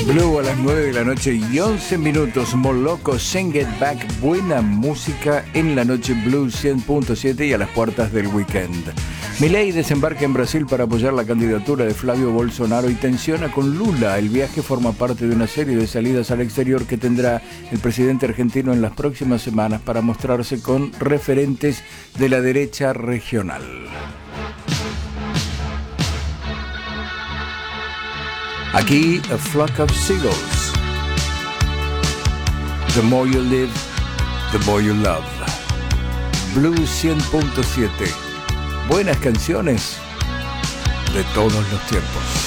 Blue a las 9 de la noche y 11 minutos. Moloko, Sing It Back. Buena música en la noche. Blue 100.7 y a las puertas del weekend. Milei desembarca en Brasil para apoyar la candidatura de Flavio Bolsonaro y tensiona con Lula. El viaje forma parte de una serie de salidas al exterior que tendrá el presidente argentino en las próximas semanas para mostrarse con referentes de la derecha regional. Aquí, A Flock of Seagulls. The more you live, the more you love. Blue 100.7. Buenas canciones de todos los tiempos.